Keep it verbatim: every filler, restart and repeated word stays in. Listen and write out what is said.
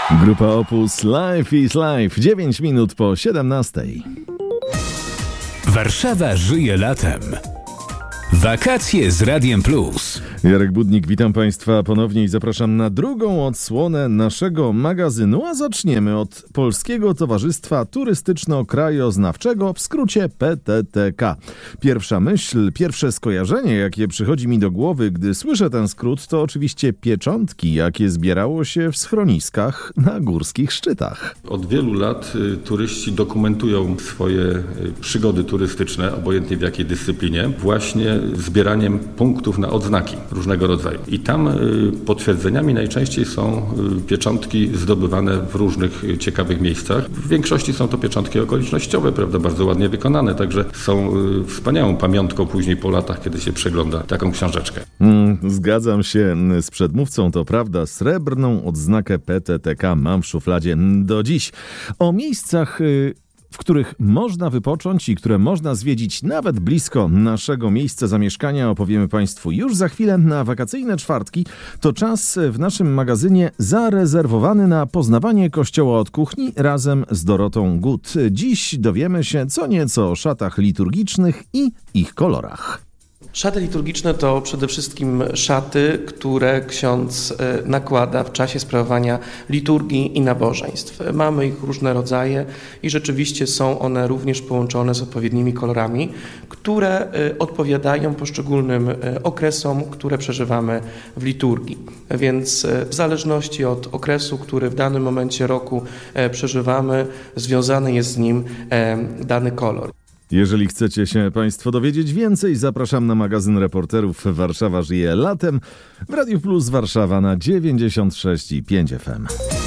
Grupa Opus Life is Life. dziewięć minut po siedemnastej. Warszawa żyje latem. Wakacje z Radiem Plus. Jarek Budnik, witam Państwa ponownie i zapraszam na drugą odsłonę naszego magazynu, a zaczniemy od Polskiego Towarzystwa Turystyczno-Krajoznawczego, w skrócie P T T K. Pierwsza myśl, pierwsze skojarzenie, jakie przychodzi mi do głowy, gdy słyszę ten skrót, to oczywiście pieczątki, jakie zbierało się w schroniskach na górskich szczytach. Od wielu lat y, turyści dokumentują swoje y, przygody turystyczne, obojętnie w jakiej dyscyplinie, właśnie zbieraniem punktów na odznaki różnego rodzaju. I tam y, potwierdzeniami najczęściej są y, pieczątki zdobywane w różnych y, ciekawych miejscach. W większości są to pieczątki okolicznościowe, prawda, bardzo ładnie wykonane, także są y, wspaniałą pamiątką później po latach, kiedy się przegląda taką książeczkę. Mm, zgadzam się z przedmówcą, to prawda, srebrną odznakę P T T K mam w szufladzie do dziś. O miejscach y- w których można wypocząć i które można zwiedzić nawet blisko naszego miejsca zamieszkania, opowiemy Państwu już za chwilę. Na wakacyjne czwartki to czas w naszym magazynie zarezerwowany na poznawanie kościoła od kuchni razem z Dorotą Gut. Dziś dowiemy się co nieco o szatach liturgicznych i ich kolorach. Szaty liturgiczne to przede wszystkim szaty, które ksiądz nakłada w czasie sprawowania liturgii i nabożeństw. Mamy ich różne rodzaje i rzeczywiście są one również połączone z odpowiednimi kolorami, które odpowiadają poszczególnym okresom, które przeżywamy w liturgii. Więc w zależności od okresu, który w danym momencie roku przeżywamy, związany jest z nim dany kolor. Jeżeli chcecie się Państwo dowiedzieć więcej, zapraszam na magazyn reporterów Warszawa żyje latem w Radiu Plus Warszawa na dziewięćdziesiąt sześć i pięć F M.